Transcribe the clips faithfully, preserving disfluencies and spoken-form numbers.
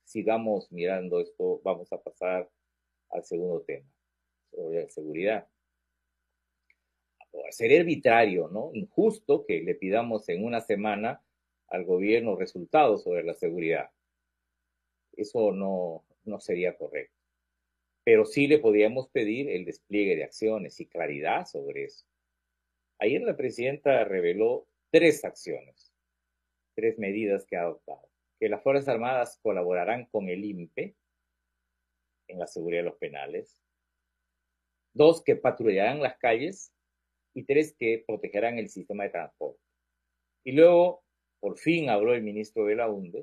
sigamos mirando esto, vamos a pasar al segundo tema, sobre la seguridad. Ser arbitrario, ¿no? Injusto que le pidamos en una semana al gobierno resultados sobre la seguridad. Eso no, no sería correcto. Pero sí le podríamos pedir el despliegue de acciones y claridad sobre eso. Ayer la presidenta reveló tres acciones, tres medidas que ha adoptado. Que las Fuerzas Armadas colaborarán con el I N P E en la seguridad de los penales. Dos, que patrullarán las calles. Y tres, que protegerán el sistema de transporte. Y luego, por fin habló el ministro de la UNDE,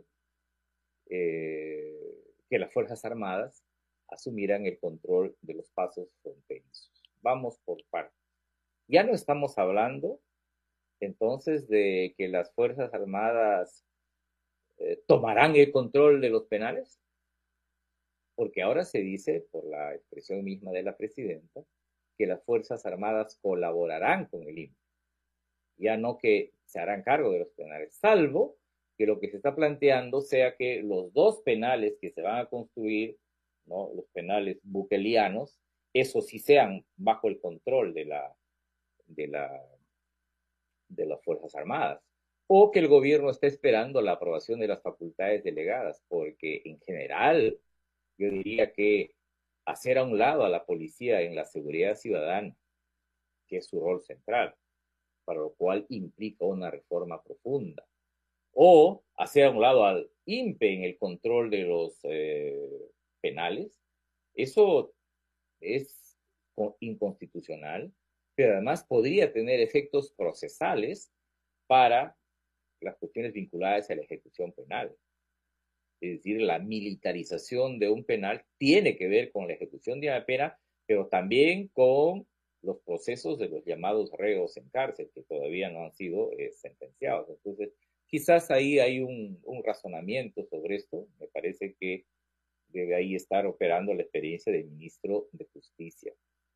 eh, que las Fuerzas Armadas asumirán el control de los pasos fronterizos. Vamos por partes. Ya no estamos hablando entonces de que las Fuerzas Armadas eh, tomarán el control de los penales, porque ahora se dice, por la expresión misma de la presidenta, que las Fuerzas Armadas colaborarán con el I N P E, ya no que se harán cargo de los penales, salvo que lo que se está planteando sea que los dos penales que se van a construir, ¿no?, los penales bukelianos, esos sí sean bajo el control de la, de la, de las Fuerzas Armadas, o que el gobierno esté esperando la aprobación de las facultades delegadas, porque en general yo diría que hacer a un lado a la policía en la seguridad ciudadana, que es su rol central, para lo cual implica una reforma profunda, o hacer a un lado al I N P E en el control de los eh, penales, eso es inconstitucional, pero además podría tener efectos procesales para las cuestiones vinculadas a la ejecución penal. Es decir, la militarización de un penal tiene que ver con la ejecución de una pena, pero también con los procesos de los llamados reos en cárcel, que todavía no han sido eh, sentenciados. Entonces, quizás ahí hay un, un razonamiento sobre esto. Me parece que debe ahí estar operando la experiencia del ministro de Justicia.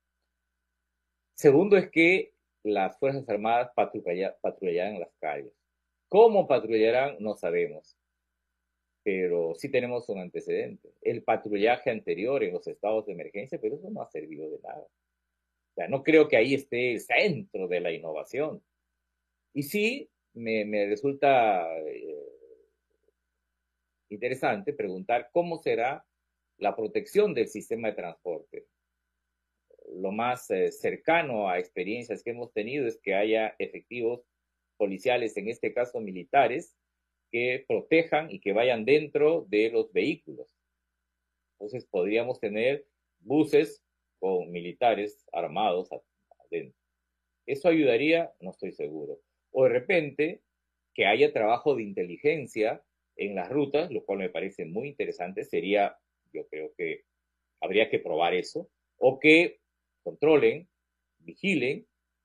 Segundo es que las Fuerzas Armadas patrullarán en las calles. ¿Cómo patrullarán? No sabemos, pero sí tenemos un antecedente. El patrullaje anterior en los estados de emergencia, pero eso no ha servido de nada. O sea, no creo que ahí esté el centro de la innovación. Y sí, me, me resulta eh, interesante preguntar cómo será la protección del sistema de transporte. Lo más eh, cercano a experiencias que hemos tenido es que haya efectivos policiales, en este caso militares, que protejan y que vayan dentro de los vehículos. Entonces podríamos tener buses con militares armados adentro. ¿Eso ayudaría? No estoy seguro. O de repente que haya trabajo de inteligencia en las rutas, lo cual me parece muy interesante, sería, yo creo que habría que probar eso, o que controlen, vigilen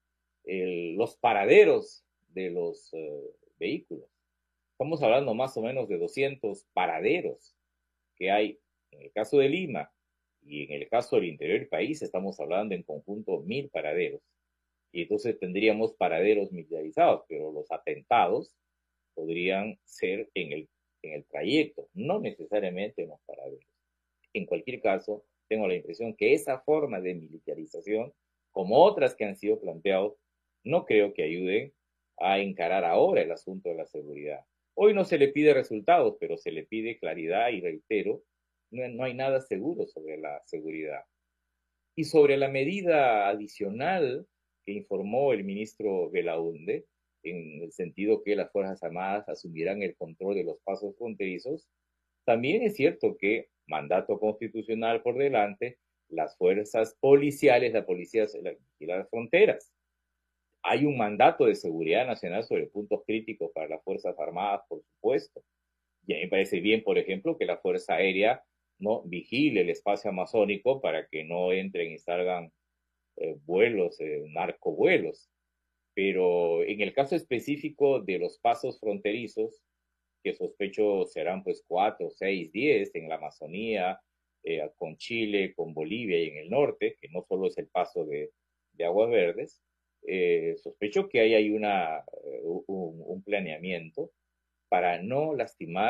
el, los paraderos de los uh, vehículos. Estamos hablando más o menos de doscientos paraderos que hay en el caso de Lima, y en el caso del interior del país estamos hablando en conjunto mil paraderos. Y entonces tendríamos paraderos militarizados, pero los atentados podrían ser en el, en el trayecto, no necesariamente en los paraderos. En cualquier caso, tengo la impresión que esa forma de militarización, como otras que han sido planteadas, no creo que ayuden a encarar ahora el asunto de la seguridad. Hoy no se le pide resultados, pero se le pide claridad y reitero, no, no hay nada seguro sobre la seguridad. Y sobre la medida adicional que informó el ministro Belaunde, en el sentido que las Fuerzas Armadas asumirán el control de los pasos fronterizos, también es cierto que, mandato constitucional por delante, las fuerzas policiales, la policía y las fronteras. Hay un mandato de seguridad nacional sobre puntos críticos para las Fuerzas Armadas, por supuesto. Y a mí me parece bien, por ejemplo, que la Fuerza Aérea no vigile el espacio amazónico para que no entren y salgan eh, vuelos, eh, narcovuelos. Pero en el caso específico de los pasos fronterizos, que sospecho serán pues cuatro, seis, diez en la Amazonía, eh, con Chile, con Bolivia y en el norte, que no solo es el paso de, de Aguas Verdes, eh, sospecho que ahí hay una, uh, un, un planeamiento para no lastimar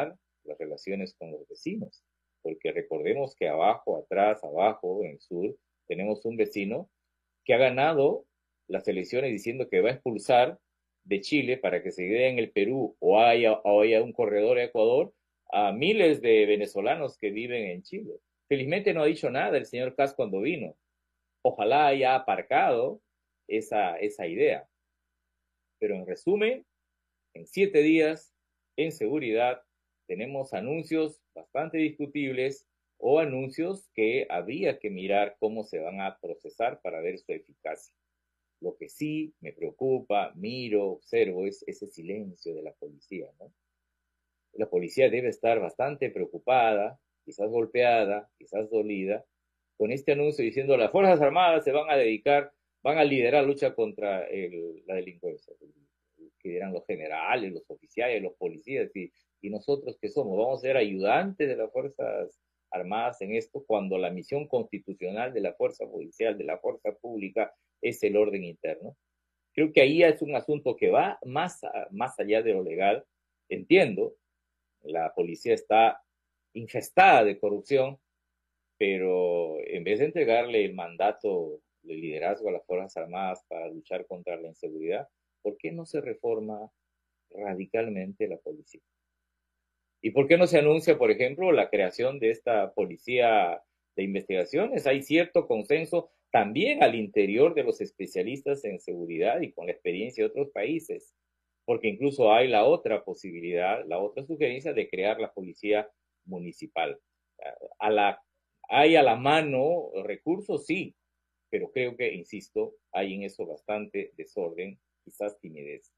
las relaciones con los vecinos, porque recordemos que abajo, atrás, abajo, en el sur, tenemos un vecino que ha ganado las elecciones diciendo que va a expulsar de Chile para que se quede en el Perú o haya, o haya un corredor a Ecuador a miles de venezolanos que viven en Chile. Felizmente no ha dicho nada el señor Kass cuando vino. Ojalá haya aparcado esa, esa idea. Pero en resumen, en siete días, en seguridad, tenemos anuncios bastante discutibles o anuncios que habría que mirar cómo se van a procesar para ver su eficacia. Lo que sí me preocupa, miro, observo, es ese silencio de la policía, ¿no? La policía debe estar bastante preocupada, quizás golpeada, quizás dolida, con este anuncio diciendo las Fuerzas Armadas se van a dedicar, van a liderar la lucha contra el, la delincuencia. Que dirán los generales, los oficiales, los policías, y, y nosotros que somos, vamos a ser ayudantes de las Fuerzas Armadas en esto, cuando la misión constitucional de la Fuerza Policial, de la Fuerza Pública, es el orden interno. Creo que ahí es un asunto que va más, a, más allá de lo legal. Entiendo, la policía está infestada de corrupción, pero en vez de entregarle el mandato de liderazgo a las Fuerzas Armadas para luchar contra la inseguridad, ¿por qué no se reforma radicalmente la policía? ¿Y por qué no se anuncia, por ejemplo, la creación de esta policía de investigaciones? Hay cierto consenso también al interior de los especialistas en seguridad y con la experiencia de otros países, porque incluso hay la otra posibilidad, la otra sugerencia de crear la policía municipal. A la, hay a la mano recursos, sí, pero creo que, insisto, hay en eso bastante desorden, quizás timidez.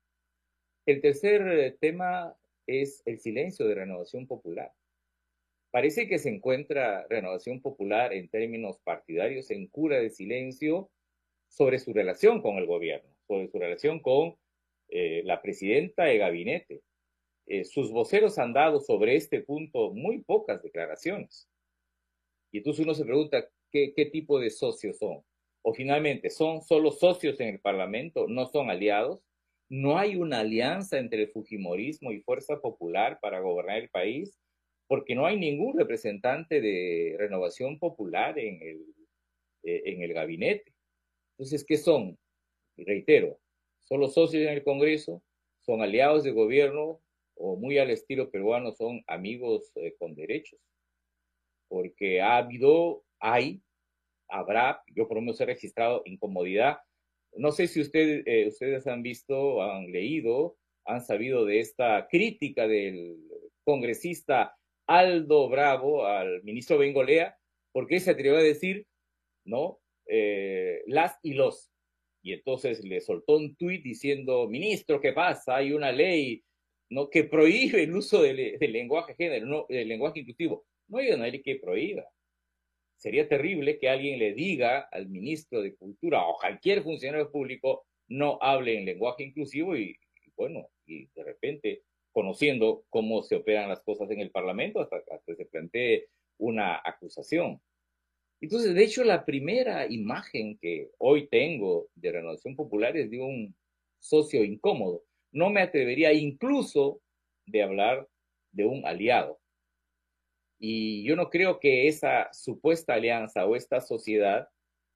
El tercer tema es el silencio de Renovación Popular. Parece que se encuentra Renovación Popular en términos partidarios en cura de silencio sobre su relación con el gobierno, sobre su relación con eh, la presidenta de gabinete. Eh, sus voceros han dado sobre este punto muy pocas declaraciones. Y entonces uno se pregunta qué, qué tipo de socios son. O finalmente, ¿son solo socios en el Parlamento? ¿No son aliados? ¿No hay una alianza entre el Fujimorismo y Fuerza Popular para gobernar el país? Porque no hay ningún representante de Renovación Popular en el, eh, en el gabinete. Entonces, ¿qué son? Y reitero, solo socios en el Congreso, son aliados de gobierno o muy al estilo peruano son amigos eh, con derechos. Porque ha habido, hay, habrá, yo por lo menos he registrado incomodidad. No sé si usted, eh, ustedes han visto, han leído, han sabido de esta crítica del congresista Aldo Bravo al ministro Bengolea, porque se atrevió a decir, ¿no? Eh, las y los. Y entonces le soltó un tuit diciendo, ministro, ¿qué pasa? Hay una ley, ¿no? Que prohíbe el uso del, del lenguaje género, no, del lenguaje inclusivo. No hay una ley que prohíba. Sería terrible que alguien le diga al ministro de Cultura o cualquier funcionario público no hable en lenguaje inclusivo y, y bueno, y de repente, conociendo cómo se operan las cosas en el Parlamento, hasta, hasta se plantee una acusación. Entonces, de hecho, la primera imagen que hoy tengo de Renovación Popular es de un socio incómodo. No me atrevería incluso de hablar de un aliado. Y yo no creo que esa supuesta alianza o esta sociedad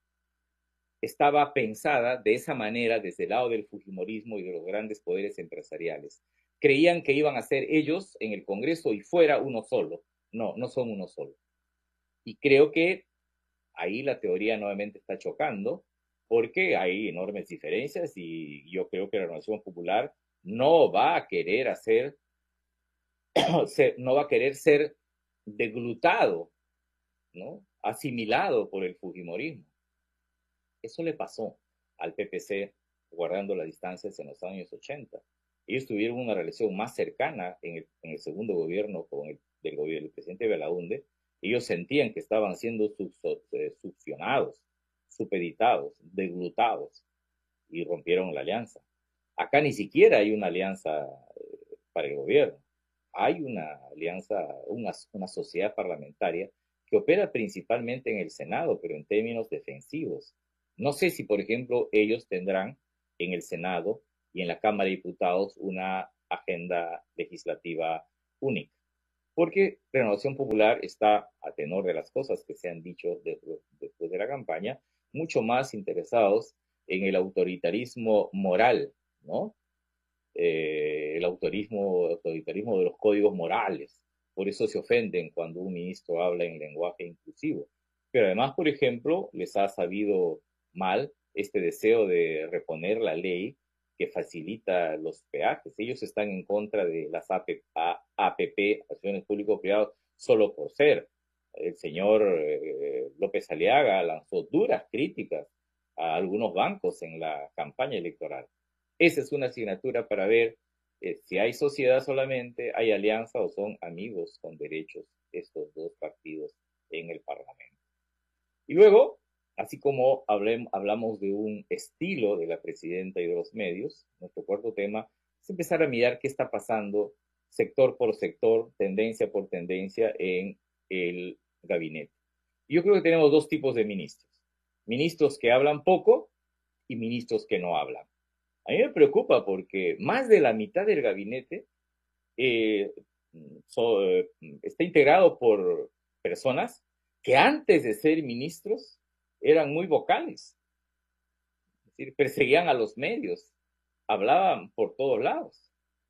estaba pensada de esa manera desde el lado del fujimorismo y de los grandes poderes empresariales. Creían que iban a ser ellos en el Congreso y fuera uno solo. No, no son uno solo. Y creo que ahí la teoría nuevamente está chocando porque hay enormes diferencias y yo creo que la Renovación Popular no va a querer hacer, no va a querer ser deglutado, ¿no? Asimilado por el fujimorismo. Eso le pasó al P P C guardando las distancias en los años ochenta. Ellos tuvieron una relación más cercana en el, en el segundo gobierno con el, del, gobierno, del presidente Belaúnde. Ellos sentían que estaban siendo succionados, supeditados, deglutados y rompieron la alianza. Acá ni siquiera hay una alianza eh, para el gobierno. Hay una alianza, una, una sociedad parlamentaria que opera principalmente en el Senado, pero en términos defensivos. No sé si, por ejemplo, ellos tendrán en el Senado y en la Cámara de Diputados una agenda legislativa única. porque Renovación Popular está, a tenor de las cosas que se han dicho después, después de la campaña, mucho más interesados en el autoritarismo moral, ¿no? Eh, el autorismo, autoritarismo de los códigos morales. Por eso se ofenden cuando un ministro habla en lenguaje inclusivo. Pero además, por ejemplo, les ha sabido mal este deseo de reponer la ley que facilita los peajes. Ellos están en contra de las A P P, acciones público-privadas, solo por ser. El señor eh, López Aliaga lanzó duras críticas a algunos bancos en la campaña electoral. Esa es una asignatura para ver eh, si hay sociedad solamente, hay alianza o son amigos con derechos estos dos partidos en el Parlamento. Y luego, así como hablem, hablamos de un estilo de la presidenta y de los medios, nuestro cuarto tema es empezar a mirar qué está pasando sector por sector, tendencia por tendencia en el gabinete. Yo creo que tenemos dos tipos de ministros. Ministros que hablan poco y ministros que no hablan. A mí me preocupa porque más de la mitad del gabinete eh, so, eh, está integrado por personas que antes de ser ministros eran muy vocales, es decir, perseguían a los medios, hablaban por todos lados.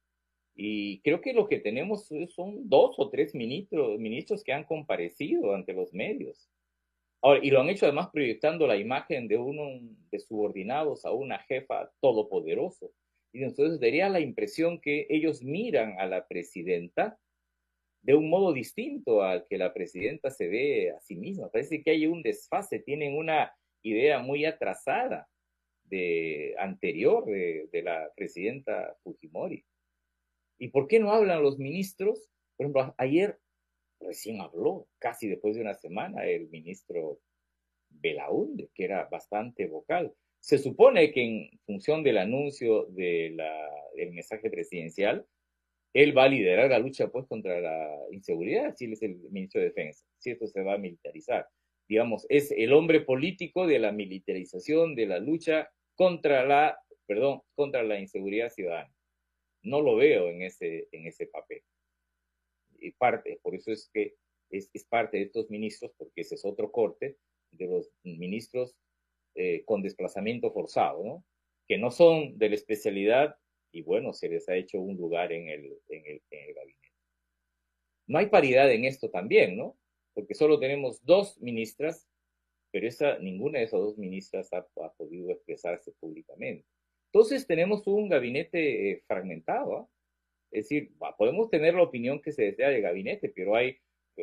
Y creo que lo que tenemos son dos o tres ministros, ministros que han comparecido ante los medios. Ahora, y lo han hecho además proyectando la imagen de uno de subordinados a una jefa todopoderoso. Y entonces daría la impresión que ellos miran a la presidenta de un modo distinto al que la presidenta se ve a sí misma. Parece que hay un desfase, tienen una idea muy atrasada de anterior de, de la presidenta Fujimori. ¿Y por qué no hablan los ministros? Por ejemplo, ayer recién habló, casi después de una semana, el ministro Belaúnde, que era bastante vocal. Se supone que en función del anuncio de la, del mensaje presidencial, él va a liderar la lucha pues contra la inseguridad, si él es el ministro de Defensa, si esto se va a militarizar. Digamos, es el hombre político de la militarización, de la lucha contra la, perdón, contra la inseguridad ciudadana. No lo veo en ese, en ese papel. Y parte, por eso es que es, es parte de estos ministros, porque ese es otro corte, de los ministros eh, con desplazamiento forzado, ¿no? Que no son de la especialidad y bueno, se les ha hecho un lugar en el, en el, en el gabinete. No hay paridad en esto también, ¿no? Porque solo tenemos dos ministras, pero esa, ninguna de esas dos ministras ha, ha podido expresarse públicamente. Entonces tenemos un gabinete eh, fragmentado, ¿eh? Es decir, podemos tener la opinión que se desea del gabinete, pero hay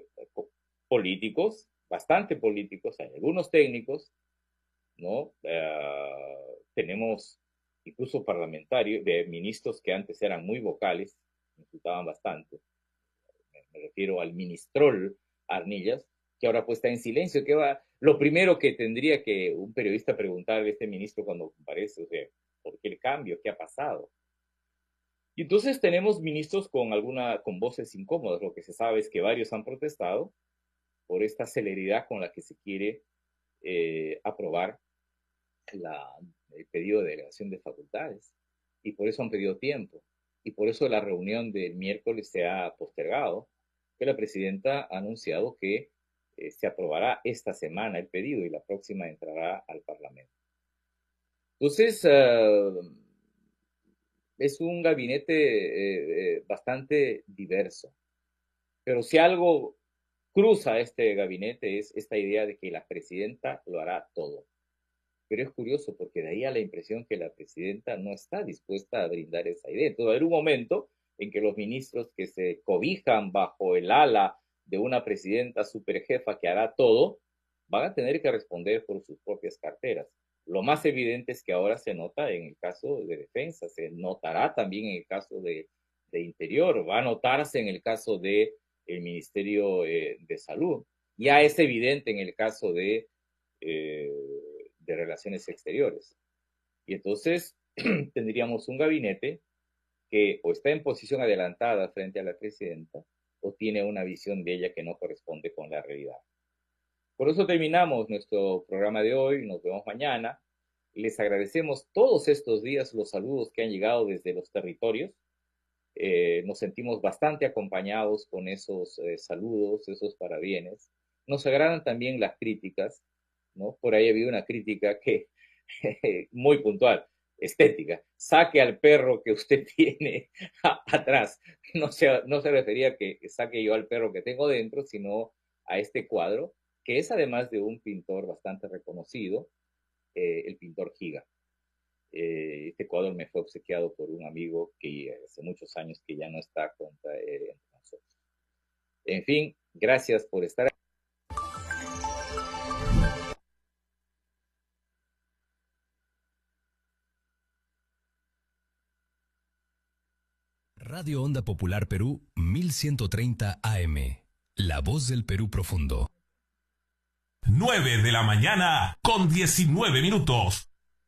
políticos, bastante políticos, hay algunos técnicos, ¿no? Uh, tenemos incluso parlamentarios, de ministros que antes eran muy vocales, insultaban bastante. Me, me refiero al ministrol Arnillas, que ahora pues está en silencio, que va, lo primero que tendría que un periodista preguntarle a este ministro cuando comparece, o sea, ¿por qué el cambio? ¿Qué ha pasado? Y entonces tenemos ministros con alguna, con voces incómodas. Lo que se sabe es que varios han protestado por esta celeridad con la que se quiere eh, aprobar la, el pedido de delegación de facultades. Y por eso han pedido tiempo. Y por eso la reunión del miércoles se ha postergado, que la presidenta ha anunciado que eh, se aprobará esta semana el pedido y la próxima entrará al Parlamento. Entonces, uh, es un gabinete eh, eh, bastante diverso. Pero si algo cruza este gabinete es esta idea de que la presidenta lo hará todo. Pero es curioso porque daría la impresión que la presidenta no está dispuesta a brindar esa idea. Entonces va a haber un momento en que los ministros que se cobijan bajo el ala de una presidenta superjefa que hará todo, van a tener que responder por sus propias carteras. Lo más evidente es que ahora se nota en el caso de defensa, se notará también en el caso de, de interior, va a notarse en el caso de el Ministerio eh, de Salud. Ya es evidente en el caso de, eh, de Relaciones Exteriores. Y entonces tendríamos un gabinete que o está en posición adelantada frente a la presidenta o tiene una visión de ella que no corresponde con la realidad. Por eso terminamos nuestro programa de hoy, nos vemos mañana. Les agradecemos todos estos días los saludos que han llegado desde los territorios. Eh, nos sentimos bastante acompañados con esos eh, saludos, esos parabienes. Nos agradan también las críticas, ¿no? Por ahí había una crítica que muy puntual, estética. Saque al perro que usted tiene atrás. No se, no se refería a que saque yo al perro que tengo dentro, sino a este cuadro, que es además de un pintor bastante reconocido, eh, el pintor Giga. Eh, este cuadro me fue obsequiado por un amigo que hace muchos años que ya no está contra, eh, entre nosotros. En fin, gracias por estar aquí. Radio Onda Popular Perú mil ciento treinta A M. La voz del Perú profundo. nueve de la mañana con diecinueve minutos.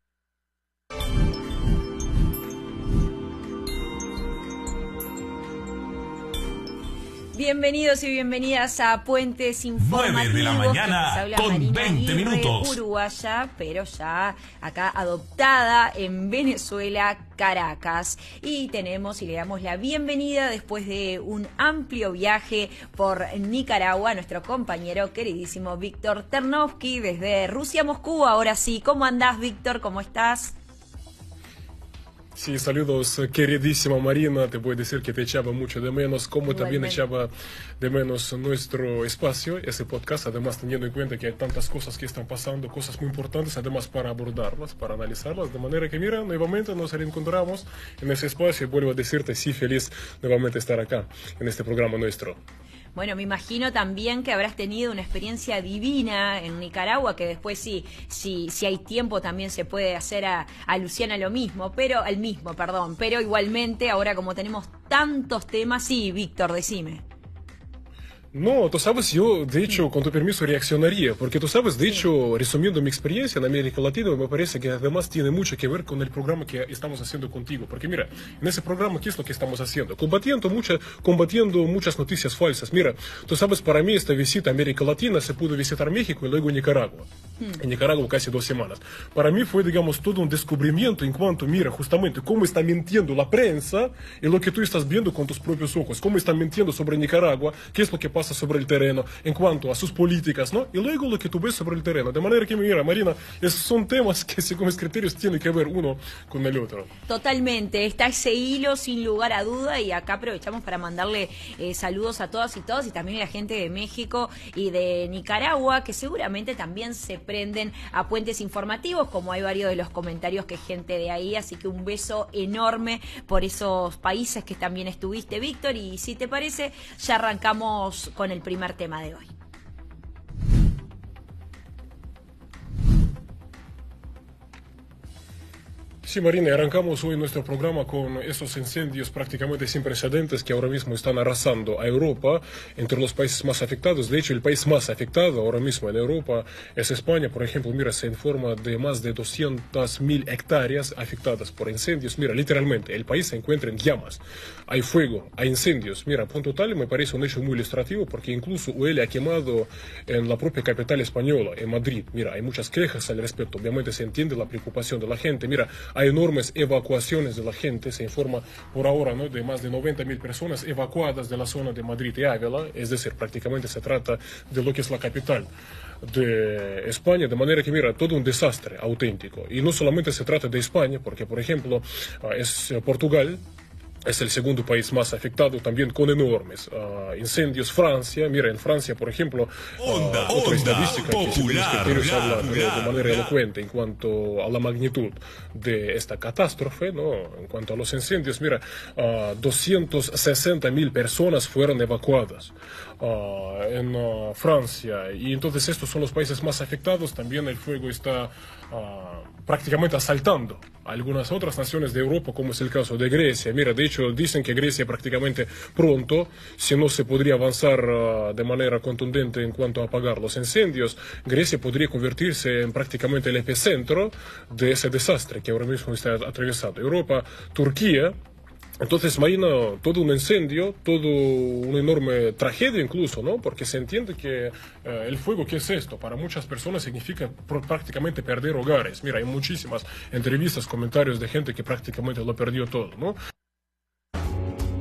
Bienvenidos y bienvenidas a Puentes Informativos. nueve de la mañana con veinte minutos. Uruguaya, pero ya acá adoptada en Venezuela, Caracas. Y tenemos y le damos la bienvenida después de un amplio viaje por Nicaragua a nuestro compañero queridísimo Víctor Ternovsky desde Rusia, Moscú. Ahora sí, ¿cómo andás, Víctor? ¿Cómo estás? Sí, saludos, queridísima Marina. Te voy a decir que te echaba mucho de menos, como Igualmente. También echaba de menos nuestro espacio, ese podcast, además teniendo en cuenta que hay tantas cosas que están pasando, cosas muy importantes, además para abordarlas, para analizarlas, de manera que, mira, nuevamente nos reencontramos en ese espacio y vuelvo a decirte, sí, feliz nuevamente estar acá, en este programa nuestro. Bueno, me imagino también que habrás tenido una experiencia divina en Nicaragua, que después sí, sí, si hay tiempo también se puede hacer a, a Luciana lo mismo, pero al mismo, perdón, pero igualmente ahora como tenemos tantos temas, sí, Víctor, decime. No, tú sabes, yo de hecho, con tu permiso, reaccionaría, porque tú sabes, de hecho, resumiendo mi experiencia en América Latina, me parece que además tiene mucho que ver con el programa que estamos haciendo contigo, porque mira, en ese programa, ¿qué es lo que estamos haciendo? Combatiendo, mucha, combatiendo muchas noticias falsas. Mira, tú sabes, para mí esta visita a América Latina se pudo visitar México y luego Nicaragua. Hmm. En Nicaragua casi dos semanas. Para mí fue, digamos, todo un descubrimiento en cuanto, mira, justamente, cómo está mintiendo la prensa y lo que tú estás viendo con tus propios ojos, cómo están mintiendo sobre Nicaragua, qué es lo que pasa sobre el terreno en cuanto a sus políticas, ¿no? Y luego lo que tú ves sobre el terreno. De manera que, mira, Marina, esos son temas que según mis criterios tienen que ver uno con el otro. Totalmente, está ese hilo sin lugar a duda y acá aprovechamos para mandarle eh, saludos a todas y todos y también a la gente de México y de Nicaragua que seguramente también se prenden a puentes informativos, como hay varios de los comentarios que gente de ahí, así que un beso enorme por esos países que también estuviste, Víctor, y si te parece, ya arrancamos con el primer tema de hoy. Sí, Marina, arrancamos hoy nuestro programa con esos incendios prácticamente sin precedentes que ahora mismo están arrasando a Europa, entre los países más afectados. De hecho, el país más afectado ahora mismo en Europa es España. Por ejemplo, mira, se informa de más de doscientas mil hectáreas afectadas por incendios. Mira, literalmente, el país se encuentra en llamas. Hay fuego, hay incendios. Mira, punto tal, me parece un hecho muy ilustrativo porque incluso huele a quemado en la propia capital española, en Madrid. Mira, hay muchas quejas al respecto. Obviamente se entiende la preocupación de la gente. Mira, hay enormes evacuaciones de la gente, se informa por ahora, ¿no?, de más de noventa mil personas evacuadas de la zona de Madrid y Ávila, es decir, prácticamente se trata de lo que es la capital de España, de manera que, mira, todo un desastre auténtico. Y no solamente se trata de España, porque, por ejemplo, es Portugal. Es el segundo país más afectado, también con enormes uh, incendios. Francia, mira, en Francia, por ejemplo, onda, uh, otra onda, estadística popular, que según los criterios bla, habla bla, de, de manera bla. elocuente en cuanto a la magnitud de esta catástrofe, ¿no? En cuanto a los incendios, mira, uh, doscientas sesenta mil personas fueron evacuadas uh, en uh, Francia. Y entonces estos son los países más afectados. También el fuego está uh, prácticamente asaltando a algunas otras naciones de Europa, como es el caso de Grecia. Mira, de hecho, dicen que Grecia prácticamente pronto, si no se podría avanzar uh, de manera contundente en cuanto a apagar los incendios, Grecia podría convertirse en prácticamente el epicentro de ese desastre que ahora mismo está atravesando Europa. Turquía. Entonces, Marina, todo un incendio, todo una enorme tragedia incluso, ¿no? Porque se entiende que eh, el fuego, ¿qué es esto? Para muchas personas significa pr- prácticamente perder hogares. Mira, hay muchísimas entrevistas, comentarios de gente que prácticamente lo perdió todo, ¿no?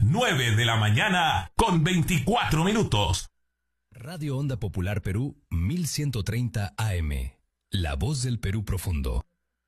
nueve de la mañana con veinticuatro minutos. Radio Onda Popular Perú mil ciento treinta A M. La voz del Perú profundo.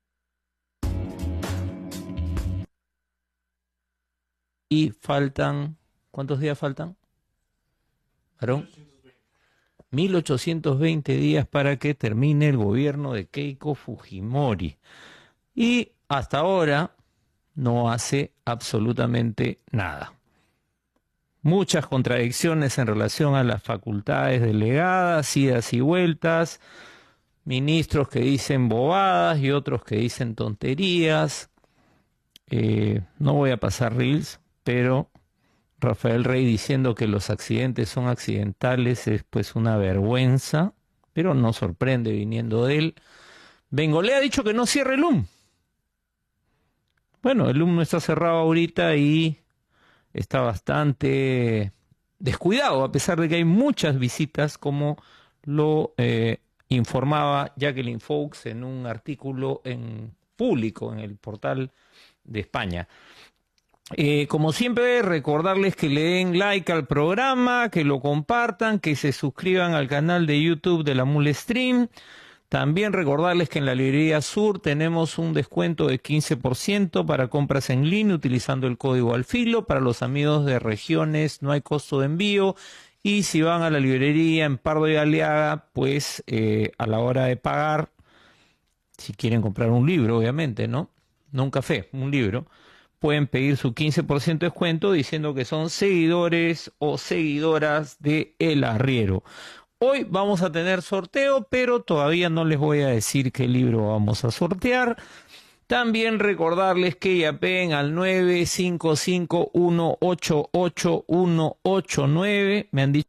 Y faltan, ¿cuántos días faltan? ¿Varón? mil ochocientos veinte días para que termine el gobierno de Keiko Fujimori. Y hasta ahora no hace absolutamente nada. Muchas contradicciones en relación a las facultades delegadas, idas y vueltas, ministros que dicen bobadas y otros que dicen tonterías. Eh, no voy a pasar reels, pero Rafael Rey diciendo que los accidentes son accidentales es pues una vergüenza, pero no sorprende viniendo de él. Bengolea ha dicho que no cierre el U M. Bueno, el U M no está cerrado ahorita y está bastante descuidado, a pesar de que hay muchas visitas, como lo eh, informaba Jacqueline Fox en un artículo en público en el portal de España. Eh, como siempre, recordarles que le den like al programa, que lo compartan, que se suscriban al canal de YouTube de la Mule Stream. También recordarles que en la librería Sur tenemos un descuento de quince por ciento para compras en línea utilizando el código Alfilo. Para los amigos de regiones no hay costo de envío. Y si van a la librería en Pardo y Aliaga, pues eh, a la hora de pagar, si quieren comprar un libro, obviamente, ¿no? No un café, un libro. Pueden pedir su quince por ciento de descuento diciendo que son seguidores o seguidoras de El Arriero. Hoy vamos a tener sorteo, pero todavía no les voy a decir qué libro vamos a sortear. También recordarles que yapeen al nueve cinco cinco uno ocho ocho uno ocho nueve. Me han dicho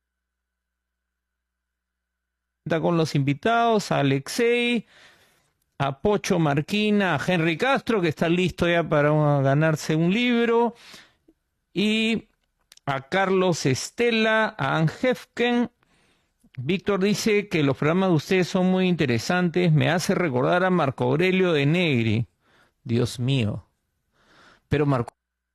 con los invitados, a Alexei, a Pocho Marquina, a Henry Castro, que está listo ya para uh, ganarse un libro, y a Carlos Estela, a Angefken. Víctor dice que los programas de ustedes son muy interesantes, me hace recordar a Marco Aurelio de Negri. Dios mío. Pero Marco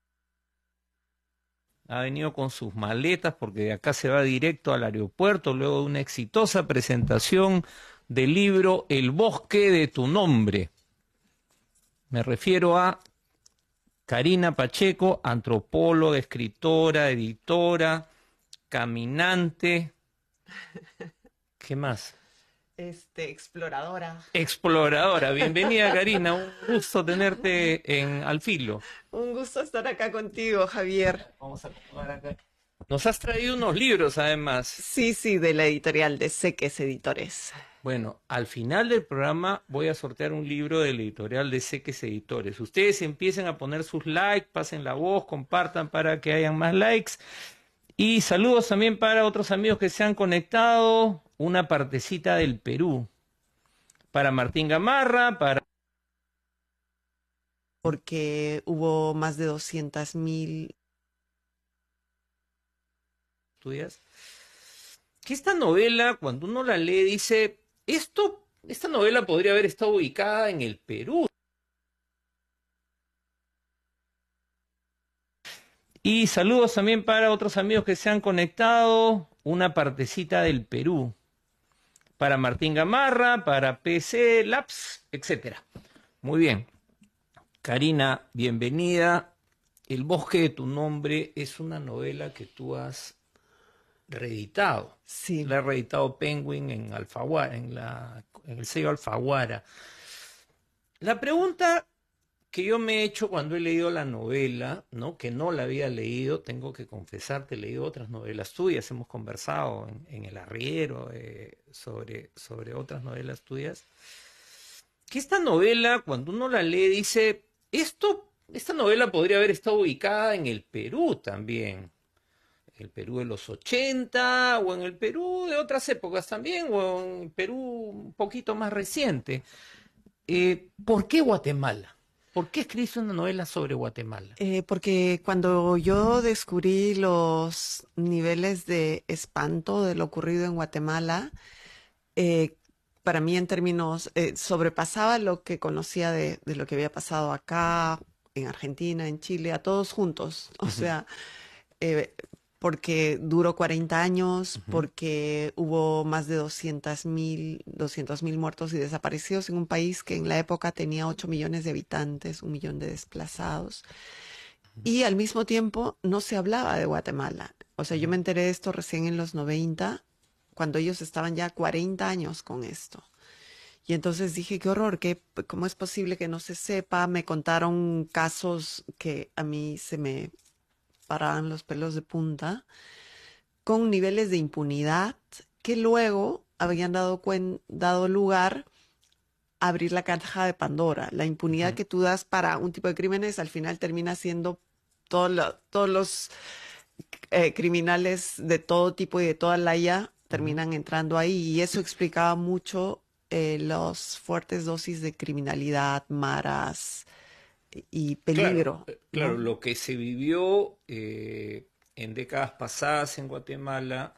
ha venido con sus maletas porque de acá se va directo al aeropuerto luego de una exitosa presentación del libro El bosque de tu nombre. Me refiero a Karina Pacheco, antropóloga, escritora, editora, caminante. ¿Qué más? Este, exploradora. Exploradora. Bienvenida, Karina. Un gusto tenerte en Alfilo. Un gusto estar acá contigo, Javier. Vamos a acomodar acá. Nos has traído unos libros, además. Sí, sí, de la editorial de Seques Editores. Bueno, al final del programa voy a sortear un libro de la editorial de Seques Editores. Ustedes empiecen a poner sus likes, pasen la voz, compartan para que hayan más likes. Y saludos también para otros amigos que se han conectado. Una partecita del Perú. Para Martín Gamarra, para... Porque hubo más de doscientas mil... ¿Estudias? Que esta novela, cuando uno la lee, dice... Esto, esta novela podría haber estado ubicada en el Perú. Y saludos también para otros amigos que se han conectado. Una partecita del Perú. Para Martín Gamarra, para P C Labs, etcétera. Muy bien. Karina, bienvenida. El bosque de tu nombre es una novela que tú has reeditado. Sí. La ha reeditado Penguin en Alfaguara, en, la, en el sello Alfaguara. La pregunta que yo me he hecho cuando he leído la novela, ¿no? Que no la había leído, tengo que confesarte, he leído otras novelas tuyas, hemos conversado en, en El Arriero eh, sobre, sobre otras novelas tuyas, que esta novela, cuando uno la lee, dice, esto, esta novela podría haber estado ubicada en el Perú también, el Perú de los ochenta, o en el Perú de otras épocas también, o en el Perú un poquito más reciente. Eh, ¿por qué Guatemala? ¿Por qué escribiste una novela sobre Guatemala? Eh, porque cuando yo descubrí los niveles de espanto de lo ocurrido en Guatemala, eh, para mí en términos, eh, sobrepasaba lo que conocía de, de lo que había pasado acá, en Argentina, en Chile, a todos juntos. O uh-huh. sea, eh, porque duró cuarenta años, uh-huh. porque hubo más de doscientos mil muertos y desaparecidos en un país que en la época tenía ocho millones de habitantes, un millón de desplazados. Uh-huh. Y al mismo tiempo no se hablaba de Guatemala. O sea, uh-huh. yo me enteré de esto recién en los noventa, cuando ellos estaban ya cuarenta años con esto. Y entonces dije, qué horror, ¿qué, ¿cómo es posible que no se sepa? Me contaron casos que a mí se me paraban los pelos de punta, con niveles de impunidad que luego habían dado, cuen dado lugar a abrir la caja de Pandora. La impunidad uh-huh. que tú das para un tipo de crímenes al final termina siendo todo lo, todos los eh, criminales de todo tipo y de toda la ya terminan uh-huh. entrando ahí, y eso explicaba mucho eh, los fuertes dosis de criminalidad, maras y peligro. Claro, claro, ¿no? Lo que se vivió eh, en décadas pasadas en Guatemala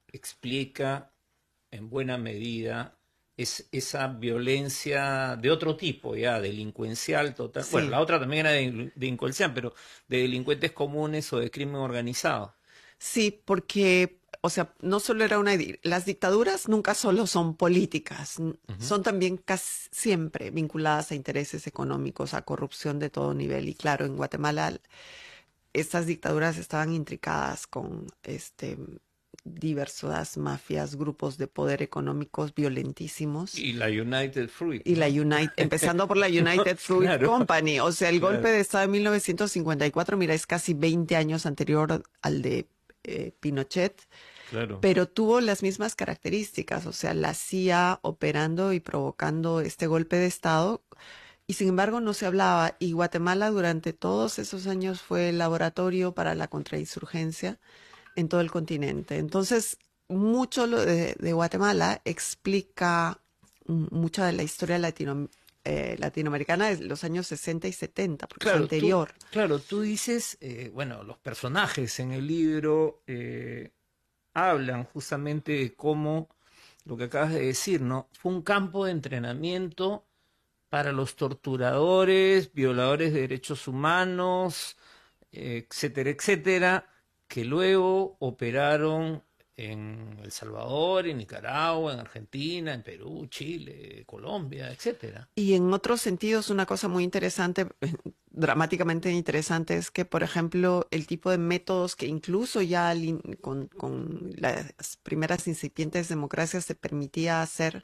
explica en buena medida es, esa violencia de otro tipo, ya delincuencial total. Sí. Bueno, la otra también era de delincuencial, pero de delincuentes comunes o de crimen organizado. Sí, porque, o sea, no solo era una... Las dictaduras nunca solo son políticas, uh-huh. son también casi siempre vinculadas a intereses económicos, a corrupción de todo nivel. Y claro, en Guatemala estas dictaduras estaban intricadas con este, diversas mafias, grupos de poder económicos violentísimos. Y la United Fruit. Y ¿no? la United, empezando por la United Fruit claro. Company. O sea, el claro. golpe de Estado de mil novecientos cincuenta y cuatro, mira, es casi veinte años anterior al de Eh, Pinochet, claro. pero tuvo las mismas características, o sea, la C I A operando y provocando este golpe de Estado, y sin embargo no se hablaba, y Guatemala durante todos esos años fue el laboratorio para la contrainsurgencia en todo el continente. Entonces, mucho lo de, de Guatemala explica mucha de la historia latinoamericana. Eh, latinoamericana de los años sesenta y setenta, porque claro, es anterior. Tú, claro, tú dices, eh, bueno, los personajes en el libro eh, hablan justamente de cómo, lo que acabas de decir, ¿no? Fue un campo de entrenamiento para los torturadores, violadores de derechos humanos, eh, etcétera, etcétera, que luego operaron en El Salvador, en Nicaragua, en Argentina, en Perú, Chile, Colombia, etcétera. Y en otros sentidos, una cosa muy interesante, dramáticamente interesante, es que, por ejemplo, el tipo de métodos que incluso ya con, con las primeras incipientes democracias se permitía hacer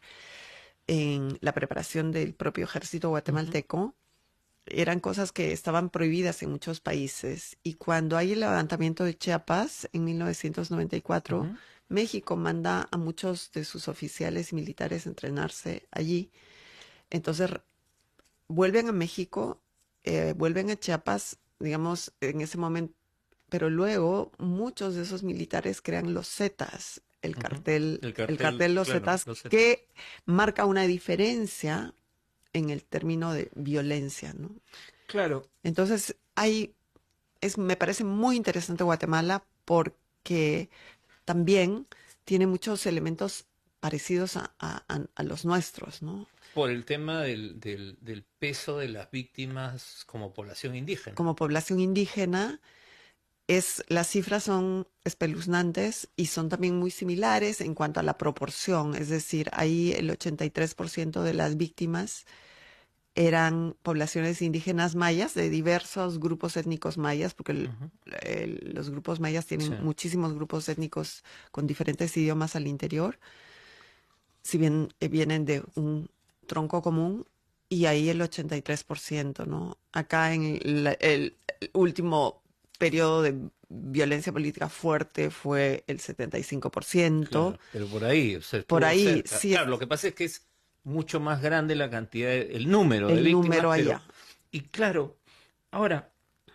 en la preparación del propio ejército guatemalteco, uh-huh. eran cosas que estaban prohibidas en muchos países. Y cuando hay el levantamiento de Chiapas en mil novecientos noventa y cuatro, uh-huh. México manda a muchos de sus oficiales y militares a entrenarse allí. Entonces vuelven a México, eh, vuelven a Chiapas, digamos, en ese momento, pero luego muchos de esos militares crean los Zetas, el cartel, uh-huh. el cartel, el cartel Los, claro, Zetas, los Zetas, que marca una diferencia en el término de violencia, ¿no? Claro. Entonces, hay, es, me parece muy interesante Guatemala porque también tiene muchos elementos parecidos a, a, a los nuestros, ¿no? Por el tema del, del, del peso de las víctimas como población indígena. Como población indígena, es, las cifras son espeluznantes y son también muy similares en cuanto a la proporción. Es decir, ahí el ochenta y tres por ciento de las víctimas eran poblaciones indígenas mayas, de diversos grupos étnicos mayas, porque el, uh-huh. el, los grupos mayas tienen sí. muchísimos grupos étnicos con diferentes idiomas al interior, si bien eh, vienen de un tronco común, y ahí el ochenta y tres por ciento, ¿no? Acá en el, el, el último periodo de violencia política fuerte fue el setenta y cinco por ciento. Claro, pero por ahí, o sea, por ahí, cerca. sí. Claro, lo que pasa es que es mucho más grande la cantidad, de, el número el de víctimas. número allá. Pero, y claro, ahora,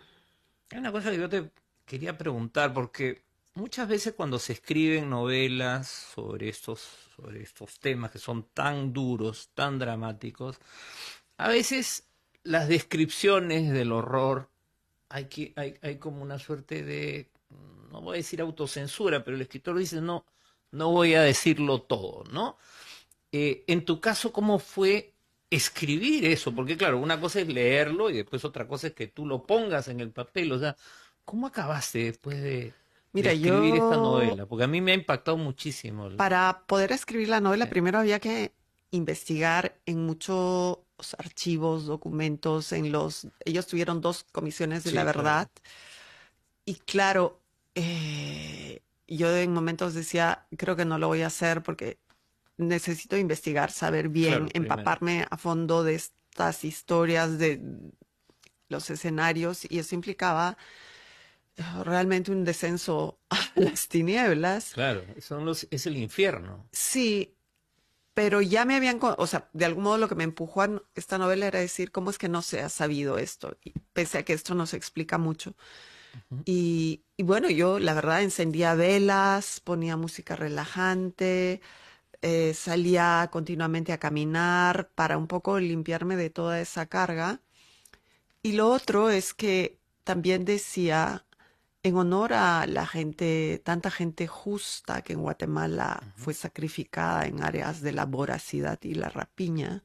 hay una cosa que yo te quería preguntar, porque muchas veces cuando se escriben novelas sobre estos, sobre estos temas que son tan duros, tan dramáticos, a veces las descripciones del horror, hay, que, hay, hay como una suerte de, no voy a decir autocensura, pero el escritor dice, no, no voy a decirlo todo, ¿no? Eh, en tu caso, ¿cómo fue escribir eso, porque claro, una cosa es leerlo y después otra cosa es que tú lo pongas en el papel, o sea, ¿cómo acabaste después de, de Mira, escribir esta yo novela? Porque a mí me ha impactado muchísimo. el- para poder escribir la novela Sí, primero había que investigar en muchos archivos, documentos, en los... Ellos tuvieron dos comisiones de sí, la claro. verdad y claro, eh, yo en momentos decía, creo que no lo voy a hacer porque necesito investigar, saber bien, Claro, primero. empaparme a fondo de estas historias, de los escenarios, y eso implicaba eh, realmente un descenso a las tinieblas. Claro, son los, es el infierno. Sí, pero ya me habían, co- o sea, de algún modo lo que me empujó a n- esta novela era decir, ¿cómo es que no se ha sabido esto? Y pese a que esto no se explica mucho. Ujú. Y, y bueno, yo la verdad encendía velas, ponía música relajante, eh, salía continuamente a caminar para un poco limpiarme de toda esa carga. Y lo otro es que también decía, en honor a la gente, tanta gente justa que en Guatemala fue sacrificada en áreas de la voracidad y la rapiña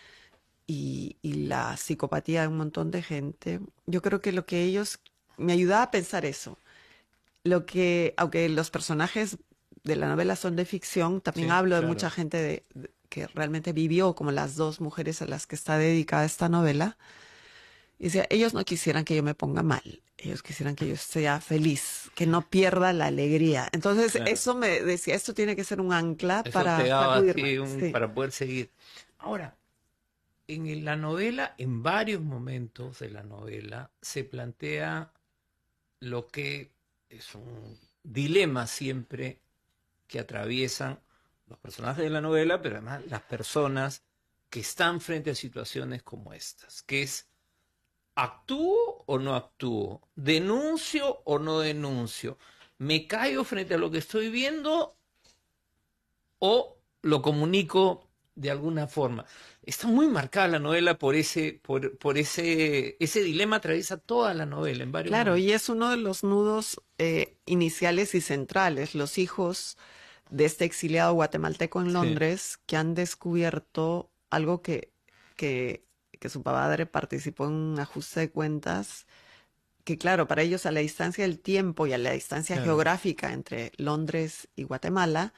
y, y la psicopatía de un montón de gente, yo creo que lo que ellos, me ayudaba a pensar eso, lo que, aunque los personajes de la novela son de ficción, también Sí, hablo de claro. mucha gente de- de- que realmente vivió, como las dos mujeres a las que está dedicada esta novela. Y decía, ellos no quisieran que yo me ponga mal, ellos quisieran que yo sea feliz, que no pierda la alegría. Entonces, Claro. eso me decía, esto tiene que ser un ancla Eso para te daba así sacudirme. un- Sí. para poder seguir. Ahora, en el- la novela, en varios momentos de la novela, se plantea lo que es un dilema siempre que atraviesan los personajes de la novela, pero además las personas que están frente a situaciones como estas, que es ¿actúo o no actúo? ¿Denuncio o no denuncio? ¿Me callo frente a lo que estoy viendo o lo comunico de alguna forma? Está muy marcada la novela por ese, por, por ese, ese dilema atraviesa toda la novela en varios Claro, momentos. y es uno de los nudos eh, iniciales y centrales, los hijos de este exiliado guatemalteco en Sí. Londres que han descubierto algo que, que, que su padre participó en un ajuste de cuentas, que claro, para ellos a la distancia del tiempo y a la distancia Claro. geográfica entre Londres y Guatemala,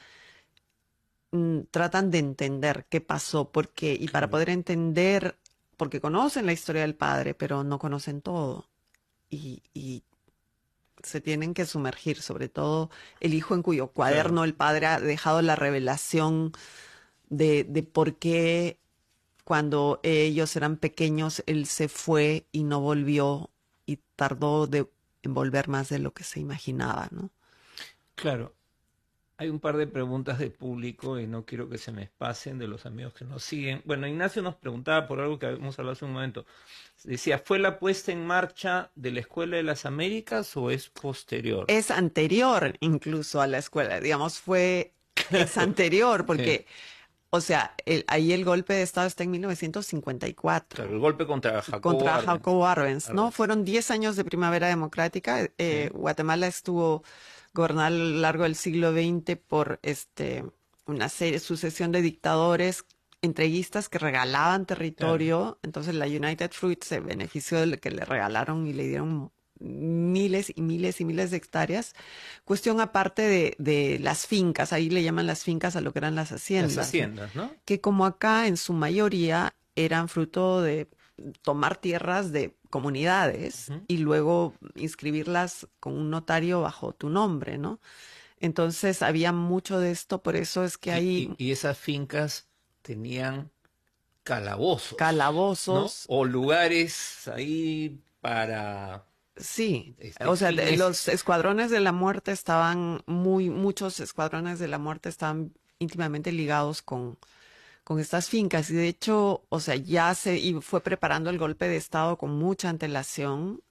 mm, tratan de entender qué pasó, porque, y para Claro. poder entender, porque conocen la historia del padre, pero no conocen todo. Y, y se tienen que sumergir, sobre todo el hijo en cuyo cuaderno el padre ha dejado la revelación de, de por qué cuando ellos eran pequeños él se fue y no volvió y tardó de, en volver más de lo que se imaginaba, ¿no? Claro. Hay un par de preguntas de público y no quiero que se me pasen de los amigos que nos siguen. Bueno, Ignacio nos preguntaba por algo que habíamos hablado hace un momento. Decía, ¿fue la puesta en marcha de la Escuela de las Américas o es posterior? Es anterior incluso a la escuela, digamos, fue, es anterior, porque, o sea, el- ahí el golpe de Estado está en mil novecientos cincuenta y cuatro. Claro, el golpe contra Jacobo Contra Arbenz. Jacobo Arbenz, ¿no? Arbenz. Fueron diez años de primavera democrática. Eh, Sí. Guatemala estuvo gobernada a lo largo del siglo veinte por este, una serie, sucesión de dictadores entreguistas que regalaban territorio. Entonces la United Fruit se benefició de lo que le regalaron y le dieron miles y miles y miles de hectáreas. Cuestión aparte de, de las fincas, ahí le llaman las fincas a lo que eran las haciendas. Las haciendas, ¿no? Que como acá en su mayoría eran fruto de tomar tierras de comunidades Ujú. y luego inscribirlas con un notario bajo tu nombre, ¿no? Entonces había mucho de esto, por eso es que Y- hay y, y esas fincas tenían calabozos, ¿no? calabozos. O lugares ahí para... Sí, Este, o sea, de- fines- los escuadrones de la muerte estaban muy, muchos escuadrones de la muerte estaban íntimamente ligados con, con estas fincas. Y de hecho, o sea, ya se y fue preparando el golpe de Estado con mucha antelación,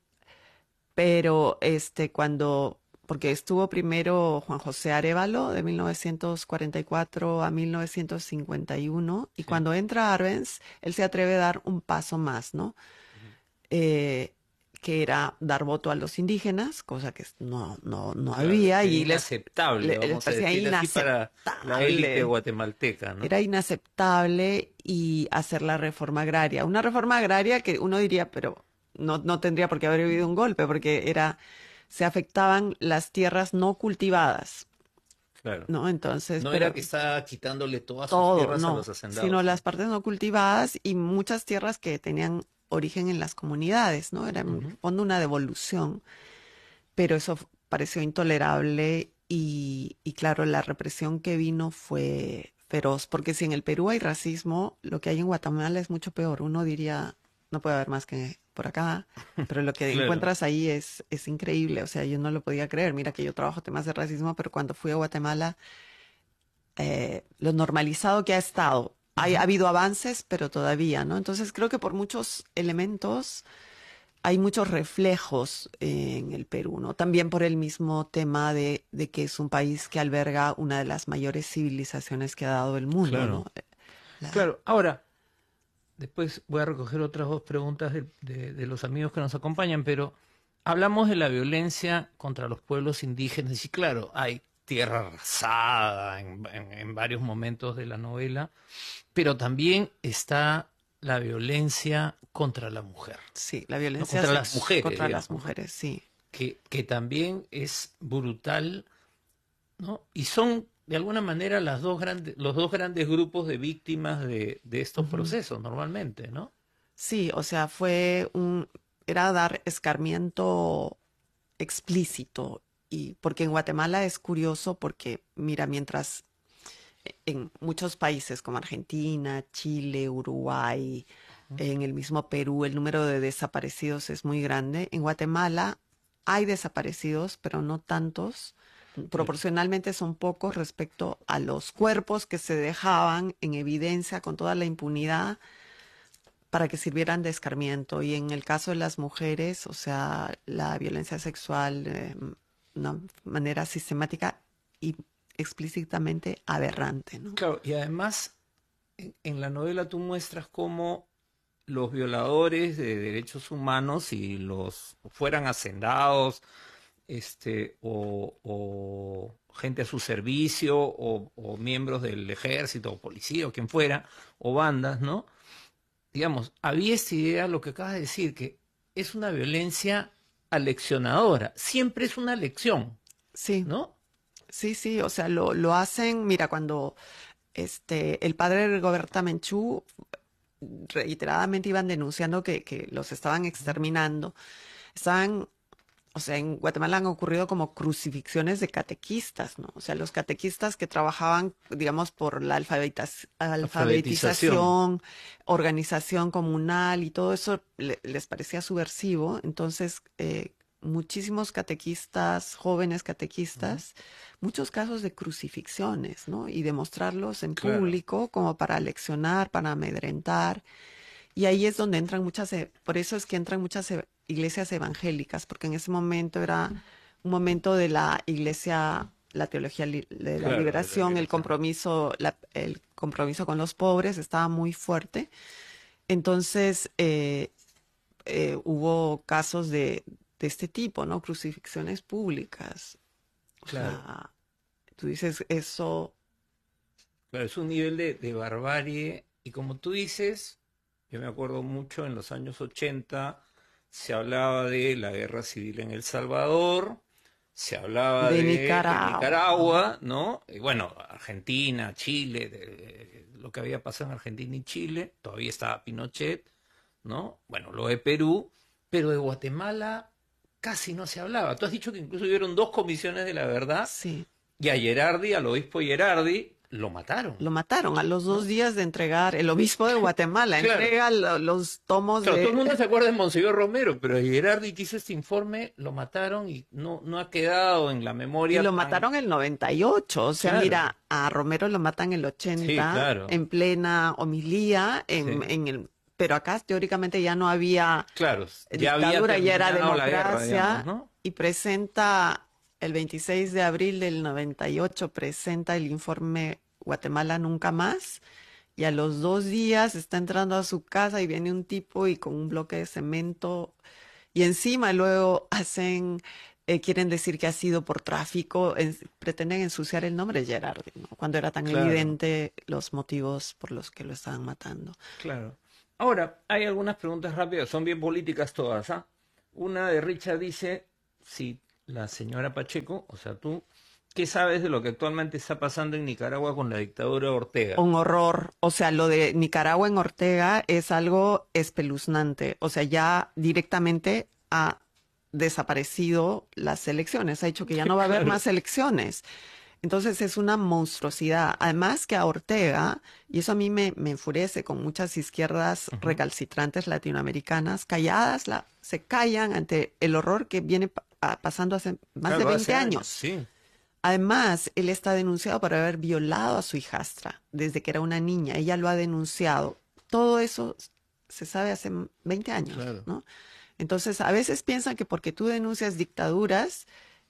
pero este, cuando, porque estuvo primero Juan José Arévalo de mil novecientos cuarenta y cuatro a mil novecientos cincuenta y uno, y Sí. cuando entra Arbenz, él se atreve a dar un paso más, ¿no? Eh, que era dar voto a los indígenas, cosa que no, no, no Claro, había. era Y les, inaceptable, le- les vamos a parecía decir así, para la inaceptable. élite guatemalteca, ¿no? Era inaceptable y hacer la reforma agraria. Una reforma agraria que uno diría, pero no, no tendría por qué haber habido un golpe, porque era, se afectaban las tierras no cultivadas, Claro. ¿no? Entonces, No pero era que estaba quitándole todas sus todo, tierras a no, los hacendados. sino las partes no cultivadas y muchas tierras que tenían origen en las comunidades, ¿no? Era en Ujú. el fondo una devolución, pero eso f- pareció intolerable y, y claro, la represión que vino fue feroz, porque si en el Perú hay racismo, lo que hay en Guatemala es mucho peor. Uno diría, no puede haber más que por acá, pero lo que Claro. encuentras ahí es, es increíble, o sea, yo no lo podía creer. Mira que yo trabajo temas de racismo, pero cuando fui a Guatemala, eh, lo normalizado que ha estado. Hay, ha habido avances, pero todavía, ¿no? Entonces creo que por muchos elementos hay muchos reflejos en el Perú, ¿no? También por el mismo tema de, de que es un país que alberga una de las mayores civilizaciones que ha dado el mundo, Claro. ¿no? La- Claro, ahora, después voy a recoger otras dos preguntas de, de- de los amigos que nos acompañan, pero hablamos de la violencia contra los pueblos indígenas y claro, hay tierra arrasada en, en- en varios momentos de la novela, pero también está la violencia contra la mujer, Sí, la violencia contra las sex- mujeres, contra digamos, las ¿no? mujeres, sí. que, que también es brutal, ¿no? Y son de alguna manera las dos grandes, los dos grandes grupos de víctimas de, de estos Ujú. procesos normalmente, ¿no? Sí, o sea, fue un, era dar escarmiento explícito. Y porque en Guatemala es curioso porque, mira, mientras en muchos países como Argentina, Chile, Uruguay, en el mismo Perú, el número de desaparecidos es muy grande. En Guatemala hay desaparecidos, pero no tantos. Proporcionalmente son pocos respecto a los cuerpos que se dejaban en evidencia con toda la impunidad para que sirvieran de escarmiento. Y en el caso de las mujeres, o sea, la violencia sexual de una manera sistemática y explícitamente aberrante, ¿no? Claro, y además en, en la novela tú muestras cómo los violadores de derechos humanos, si los fueran hacendados, este, o, o gente a su servicio, o, o miembros del ejército, o policía, o quien fuera, o bandas, ¿no? Digamos, había esta idea, lo que acabas de decir, que es una violencia aleccionadora, siempre es una lección, Sí, ¿no? sí, sí, o sea, lo, lo hacen, mira, cuando este, el padre de Rigoberta Menchú reiteradamente iban denunciando que, que los estaban exterminando, estaban, o sea, en Guatemala han ocurrido como crucifixiones de catequistas, ¿no? O sea, los catequistas que trabajaban, digamos, por la alfabetiz- alfabetización, organización comunal y todo eso le- les parecía subversivo. Entonces, eh, muchísimos catequistas, jóvenes catequistas, muchos casos de crucifixiones, ¿no? Y de mostrarlos en Claro. público como para leccionar, para amedrentar. Y ahí es donde entran muchas, e- por eso es que entran muchas e- iglesias evangélicas, porque en ese momento era un momento de la iglesia, la teología li- de la Claro, de la liberación, el liberación. compromiso, la- el compromiso con los pobres estaba muy fuerte. Entonces, eh, eh, hubo casos de, de este tipo, ¿no? Crucifixiones públicas. O Claro. sea, tú dices eso, Claro, es un nivel de, de barbarie y como tú dices, yo me acuerdo mucho en los años ochenta se hablaba de la guerra civil en El Salvador, se hablaba De de, de Nicaragua. Nicaragua, ¿no? Y bueno, Argentina, Chile, de- de lo que había pasado en Argentina y Chile, todavía estaba Pinochet, ¿no? Bueno, lo de Perú, pero de Guatemala casi no se hablaba. Tú has dicho que incluso hubieron dos comisiones de la verdad sí. y a Gerardi, al obispo Gerardi, lo mataron. Lo mataron a los dos días de entregar, el obispo de Guatemala Claro. entrega lo- los tomos Claro, de... todo el mundo se acuerda de Monseñor Romero, pero a Gerardi que hizo este informe lo mataron y no, no ha quedado en la Y memoria. lo tan- mataron en el noventa y ocho, o sea, Claro. mira, a Romero lo matan en el ochenta, Sí, claro. en plena homilía, en, Sí. en el... Pero acá teóricamente ya no había Claro, ya dictadura, había ya era terminado la guerra, democracia, digamos, ¿no? y presenta el veintiséis de abril del noventa y ocho, presenta el informe Guatemala Nunca Más, y a los dos días está entrando a su casa y viene un tipo y con un bloque de cemento Y encima luego hacen, eh, quieren decir que ha sido por tráfico, en- pretenden ensuciar el nombre de Gerardi, ¿no? Cuando era tan Claro. evidente los motivos por los que lo estaban matando. Claro. Ahora, hay algunas preguntas rápidas, son bien políticas todas, ¿ah? Una de Richard dice, si la señora Pacheco, o sea, tú, ¿qué sabes de lo que actualmente está pasando en Nicaragua con la dictadura de Ortega? Un horror. O sea, lo de Nicaragua en Ortega es algo espeluznante. O sea, ya directamente ha desaparecido las elecciones. Ha dicho que ya no va a haber Claro. más elecciones. Entonces es una monstruosidad. Además que a Ortega, y eso a mí me, me enfurece con muchas izquierdas Ujú. recalcitrantes latinoamericanas, calladas, la, se callan ante el horror que viene pa- a- pasando hace más de Claro, hace veinte años. Sí. Además, él está denunciado por haber violado a su hijastra desde que era una niña. Ella lo ha denunciado. Todo eso se sabe hace veinte años, Claro. ¿no? Entonces, a veces piensan que porque tú denuncias dictaduras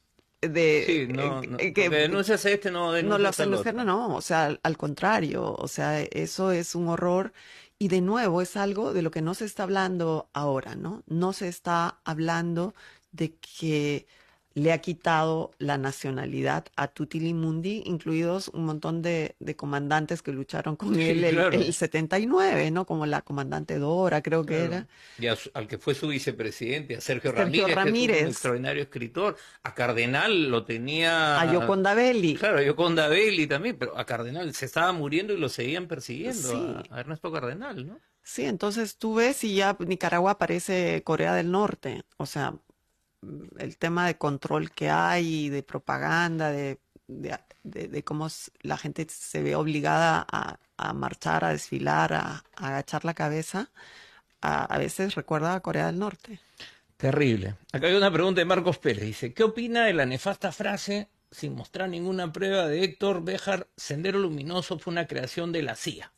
de Sí, no, eh, no, que porque denuncias a este, no no denuncias lo al hacen, otro. no, no, o sea, al, al contrario, o sea, eso es un horror y de nuevo es algo de lo que no se está hablando ahora, ¿no? No se está hablando de que le ha quitado la nacionalidad a Tutili Mundi, incluidos un montón de, de comandantes que lucharon con Sí, él el, claro. el setenta y nueve, ¿no? Como la comandante Dora, creo que Claro. era. Y a su- al que fue su vicepresidente, a Sergio, Sergio Ramírez, que es un Ramírez. extraordinario escritor. A Cardenal lo tenía... A Yoconda Belli. Claro, a Yoconda Belli también, pero a Cardenal se estaba muriendo y lo seguían persiguiendo, Sí. a, a Ernesto Cardenal, ¿no? Sí, entonces tú ves y ya Nicaragua parece Corea del Norte. O sea, mm, el tema de control que hay, de propaganda, de, de, de- de cómo s- la gente se ve obligada a, a marchar, a desfilar, a, a agachar la cabeza, a, a veces recuerda a Corea del Norte. Terrible. Acá hay una pregunta de Marcos Pérez. Dice, ¿qué opina de la nefasta frase, sin mostrar ninguna prueba, de Héctor Béjar, Sendero Luminoso fue una creación de la C I A?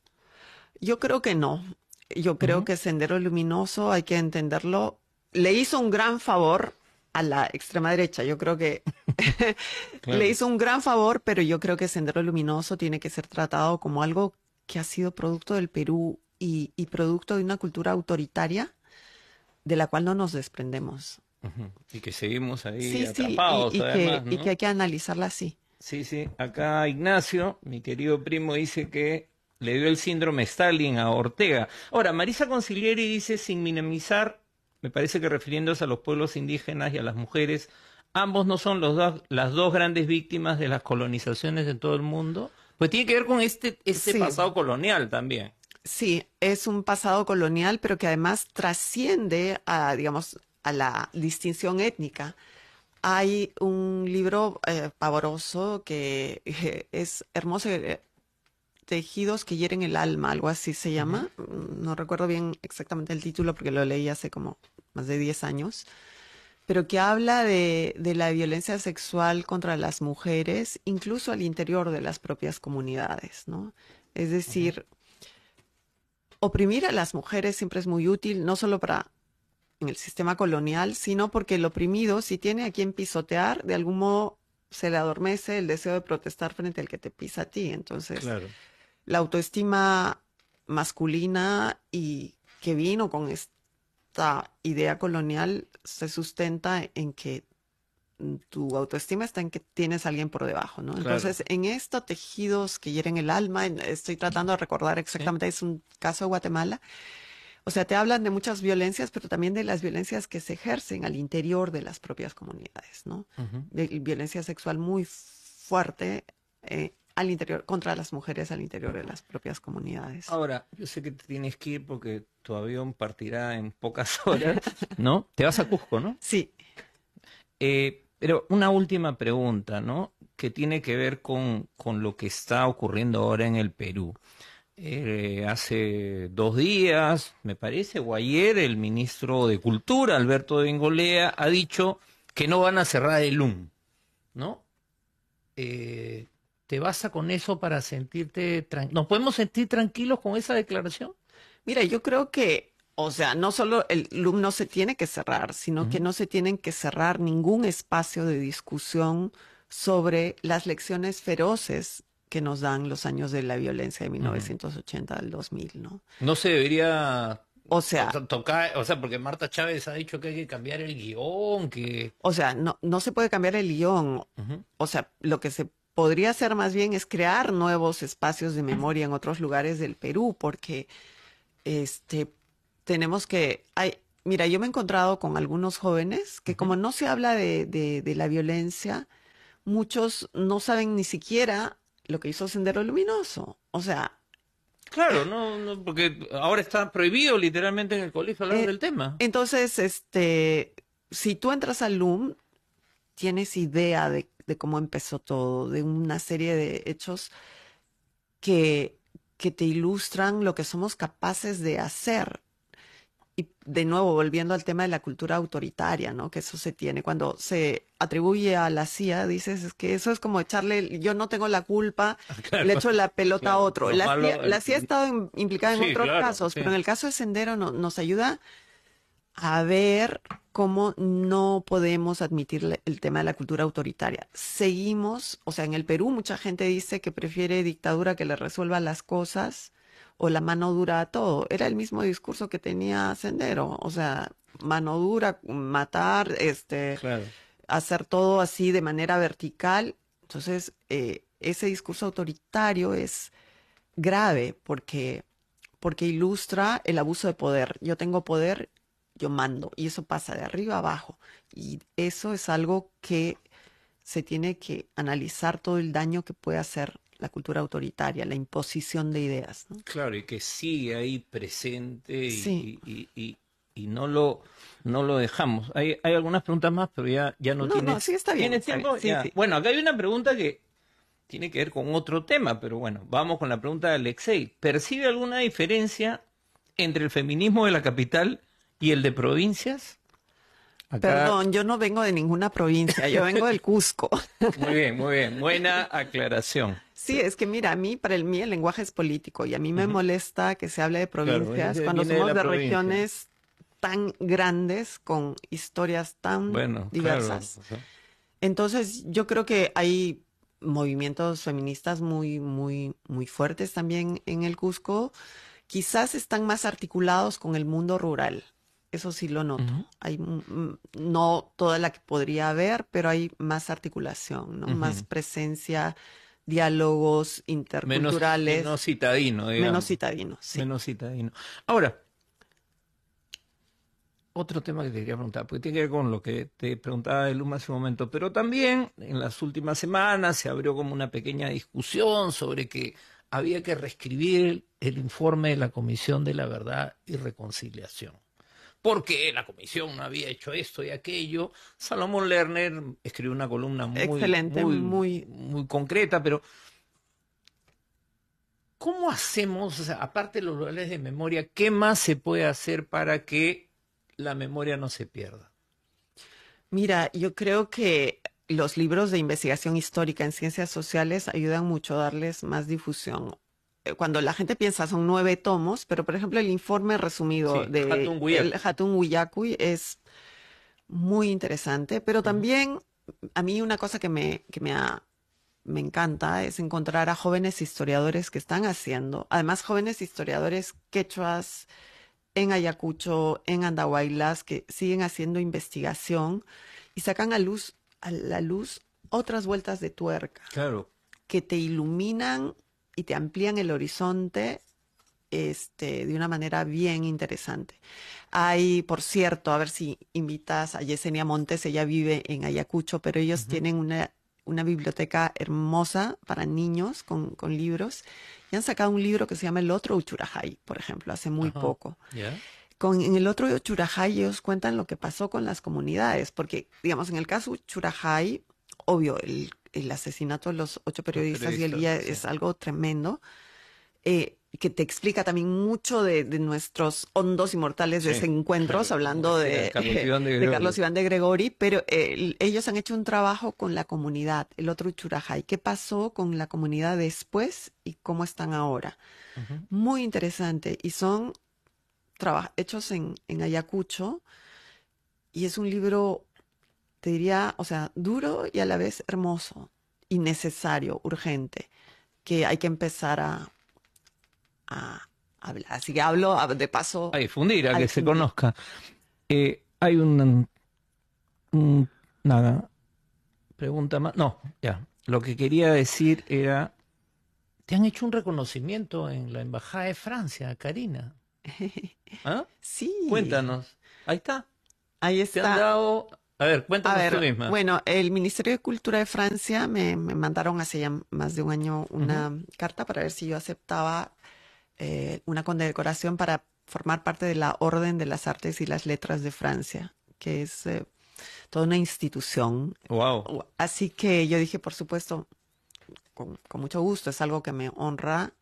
Yo creo que no. Yo creo Ujú. que Sendero Luminoso, hay que entenderlo, le hizo un gran favor a la extrema derecha. Yo creo que Claro. le hizo un gran favor, pero yo creo que Sendero Luminoso tiene que ser tratado como algo que ha sido producto del Perú y, y producto de una cultura autoritaria de la cual no nos desprendemos. Ujú. Y que seguimos ahí Sí, sí, y, atrapados, y que, además, y ¿no? que hay que analizarla así. Sí, sí. Acá Ignacio, mi querido primo, dice que le dio el síndrome Stalin a Ortega. Ahora, Marisa Concilieri dice, sin minimizar, me parece que refiriéndose a los pueblos indígenas y a las mujeres, ambos no son los dos, las dos grandes víctimas de las colonizaciones en todo el mundo. Pues tiene que ver con este, este Sí. pasado colonial también. Sí, es un pasado colonial, pero que además trasciende a, digamos, a la distinción étnica. Hay un libro eh, pavoroso que eh, es hermoso, eh, Tejidos que hieren el alma, algo así se llama. Mm, No recuerdo bien exactamente el título porque lo leí hace como más de diez años, pero que habla de, de la violencia sexual contra las mujeres, incluso al interior de las propias comunidades, ¿no? Es decir, oprimir a las mujeres siempre es muy útil, no solo para en el sistema colonial, sino porque el oprimido, si tiene a quien pisotear, de algún modo se le adormece el deseo de protestar frente al que te pisa a ti. Entonces, Claro. la autoestima masculina y que vino con esta idea colonial se sustenta en que mm, tu autoestima está en que tienes a alguien por debajo, ¿no? Claro. Entonces, en estos tejidos que hieren el alma, en- estoy tratando de recordar exactamente, es un caso de Guatemala. O sea, te hablan de muchas violencias, pero también de las violencias que se ejercen al interior de las propias comunidades, ¿no? Ujú. De violencia sexual muy fuerte eh, al interior, contra las mujeres al interior de las propias comunidades. Ahora, yo sé que te tienes que ir porque tu avión partirá en pocas horas, ¿no? Te vas a Cusco, ¿no? Sí, Eh, pero una última pregunta, ¿no? Que tiene que ver con, con lo que está ocurriendo ahora en el Perú. Eh, hace dos días, me parece, o ayer, el ministro de Cultura, Alberto Bengolea, ha dicho que no van a cerrar el U M, ¿no? Eh, ¿te basta con eso para sentirte tranquilo? ¿Nos podemos sentir tranquilos con esa declaración? mira, yo creo que, o sea, no solo el L U M no se tiene que cerrar, sino que Ujú. no se tienen que cerrar ningún espacio de discusión sobre las lecciones feroces que nos dan los años de la violencia de mil novecientos ochenta al dos mil, ¿no? No se debería O sea, O sea, toca, o sea, porque Marta Chávez ha dicho que hay que cambiar el guión, que... o sea, no, no se puede cambiar el guión. Ujú. O sea, lo que se podría hacer más bien es crear nuevos espacios de memoria en otros lugares del Perú, porque este tenemos que, hay, mira, yo me he encontrado con algunos jóvenes que como no se habla de, de, de la violencia, muchos no saben ni siquiera lo que hizo Sendero Luminoso. O sea, Claro, no, no, porque ahora está prohibido literalmente en el colegio hablar Eh, del tema. entonces, este, si tú entras al L U M, tienes idea de, de cómo empezó todo, de una serie de hechos que, que te ilustran lo que somos capaces de hacer. Y de nuevo, volviendo al tema de la cultura autoritaria, ¿no? Que eso se tiene. Cuando se atribuye a la C I A, dices, es que eso es como echarle, yo no tengo la culpa, Claro, le echo la pelota a claro, otro. lo La malo, C I A, la C I A ha eh, estado in- implicada en sí, otros claro, casos, sí. pero en el caso de Sendero no- nos ayuda a ver cómo no podemos admitir la- el tema de la cultura autoritaria. Seguimos, o sea, en el Perú mucha gente dice que prefiere dictadura que le resuelva las cosas o la mano dura a todo. Era el mismo discurso que tenía Sendero, o sea, mano dura, matar, este, Claro. hacer todo así de manera vertical. Entonces, eh, ese discurso autoritario es grave porque, porque ilustra el abuso de poder. Yo tengo poder, yo mando, y eso pasa de arriba a abajo. Y eso es algo que se tiene que analizar todo el daño que puede hacer la cultura autoritaria, la imposición de ideas, ¿no? Claro, y que sigue ahí presente y, Sí. y, y, y- y no lo no lo dejamos. Hay, hay algunas preguntas más, pero ya, ya no, No, tienes, no, sí está bien, ¿tienes está tiempo. bien, sí, Ya. sí. Bueno, acá hay una pregunta que tiene que ver con otro tema, pero bueno, vamos con la pregunta de Alexei. ¿Percibe alguna diferencia entre el feminismo de la capital y el de provincias? Acá- Perdón, yo no vengo de ninguna provincia, yo vengo del Cusco. Muy bien, muy bien. Buena aclaración. Sí, es que mira, a mí, para el mí el lenguaje es político y a mí me molesta que se hable de provincias ese cuando viene de somos la de provincia. regiones tan grandes con historias tan Bueno, diversas. claro, o sea, Entonces, yo creo que hay movimientos feministas muy, muy, muy fuertes también en el Cusco. Quizás están más articulados con el mundo rural. Eso sí lo noto. Ujú. Hay mm, mm, no toda la que podría haber, pero hay más articulación, ¿no? Más Ujú. presencia, diálogos menos, interculturales, menos citadino, digamos. menos citadinos. Sí. Menos citadino. Ahora, otro tema que te quería preguntar, porque tiene que ver con lo que te preguntaba de Luma hace un momento, pero también en las últimas semanas se abrió como una pequeña discusión sobre que había que reescribir el informe de la Comisión de la Verdad y Reconciliación. Porque la comisión no había hecho esto y aquello. Salomón Lerner escribió una columna muy, Excelente, muy, muy- muy concreta, pero ¿cómo hacemos, o sea, aparte de los lugares de memoria, qué más se puede hacer para que la memoria no se pierda? Mira, yo creo que los libros de investigación histórica en ciencias sociales ayudan mucho a darles más difusión. Eh, Cuando la gente piensa son nueve tomos, pero por ejemplo el informe resumido Sí, de Hatun Guyacu. el Hatun Guyacu es muy interesante, pero también a mí una cosa que me, que me, ha- me encanta es encontrar a jóvenes historiadores que están haciendo, además jóvenes historiadores quechuas en Ayacucho, en Andahuaylas, que siguen haciendo investigación y sacan a luz, a la luz otras vueltas de tuerca Claro. que te iluminan y te amplían el horizonte este, de una manera bien interesante. Hay, por cierto, a ver si invitas a Yesenia Montes, ella vive en Ayacucho, pero ellos tienen una, una biblioteca hermosa para niños con, con libros y han sacado un libro que se llama El Otro Uchurajay, por ejemplo, hace muy Ajá. poco. ¿Ya? Con, en el otro Uchurajay ellos cuentan lo que pasó con las comunidades, porque, digamos, en el caso Uchurajay, obvio, el, el asesinato de los ocho periodistas, y el guía periodistas, sí. es algo tremendo, eh, que te explica también mucho de, de nuestros hondos y mortales Sí, desencuentros, claro, hablando como de, decía Carlos Iván de de Gregorio. Carlos Iván de Gregori, pero eh, el- ellos han hecho un trabajo con la comunidad, el otro Uchurajay. ¿Qué pasó con la comunidad después y cómo están ahora? Ujú. Muy interesante. Y son traba- hechos en, en Ayacucho. Y es un libro, te diría, o sea, duro y a la vez hermoso y necesario, urgente, que hay que empezar a, a, hablar. Así que hablo a- de paso. A difundir, a al que se difundir. conozca. Eh, hay un, un- nada, pregunta más. No, ya. Lo que quería decir era, te han hecho un reconocimiento en la Embajada de Francia, Karina. ¿Ah? Sí. Cuéntanos. Ahí está. Ahí Te está. han dado... A ver, A cuéntanos ver, tú misma. bueno, el Ministerio de Cultura de Francia me, me mandaron hace ya más de un año una carta para ver si yo aceptaba eh, una condecoración para formar parte de la Orden de las Artes y las Letras de Francia, que es eh, toda una institución. Wow. Así que yo dije, por supuesto, con, con mucho gusto, es algo que me honra.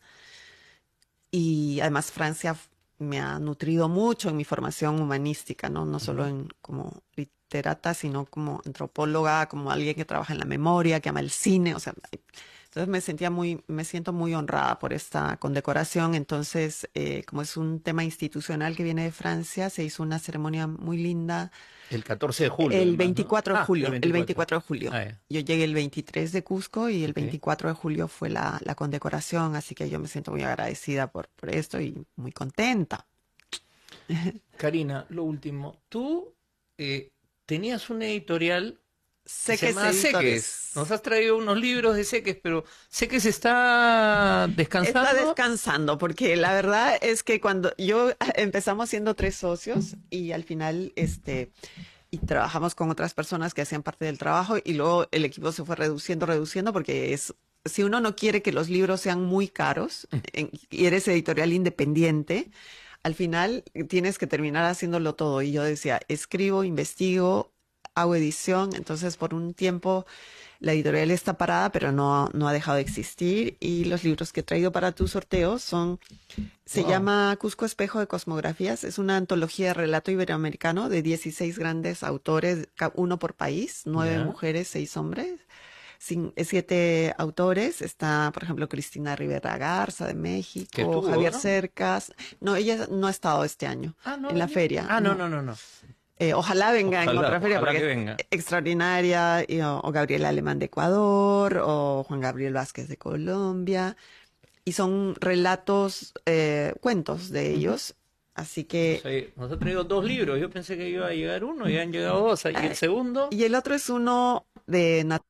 Y además Francia f- me ha nutrido mucho en mi formación humanística, ¿no? No solo en como literata, sino como antropóloga, como alguien que trabaja en la memoria, que ama el cine, o sea, entonces me sentía muy, me siento muy honrada por esta condecoración. Entonces, eh, como es un tema institucional que viene de Francia, se hizo una ceremonia muy linda El catorce de julio. el además, ¿no? veinticuatro de Ah, julio, el el veinticuatro. veinticuatro de julio. Ah, ya. Yo llegué el veintitrés de Cusco y el Ok. veinticuatro de julio fue la, la condecoración, así que yo me siento muy agradecida por, por esto y muy contenta. Karina, lo último. Tú eh, tenías una editorial Sé que se que llama es Seques. Nos has traído unos libros de Seques, pero Seques está descansando. Está descansando, porque la verdad es que cuando yo empezamos siendo tres socios y al final este y trabajamos con otras personas que hacían parte del trabajo y luego el equipo se fue reduciendo, reduciendo, porque es si uno no quiere que los libros sean muy caros en- y eres editorial independiente, al final tienes que terminar haciéndolo todo. Y yo decía, escribo, investigo, hago edición, entonces por un tiempo la editorial está parada, pero no, no ha dejado de existir. Y los libros que he traído para tu sorteo son, se Wow. llama Cusco Espejo de Cosmografías, es una antología de relato iberoamericano de dieciséis grandes autores, ca- uno por país, nueve Ya. mujeres, seis hombres. Cin- eh, siete autores, está por ejemplo Cristina Rivera Garza de Que México, estuvo, Javier ¿no? Cercas, no, ella no ha estado este año Ah, no, en la no. feria. Ah, no, no, no, no. Eh, ojalá venga en Ojalá, otra feria ojalá porque que es venga. extraordinaria, y, o, o Gabriel Alemán de Ecuador, o Juan Gabriel Vázquez de Colombia, y son relatos, eh, cuentos de ellos, así que... O sea, nos ha traído dos libros. Yo pensé que iba a llegar uno y han llegado dos. ¿Y el segundo? Y el otro es uno de Nat-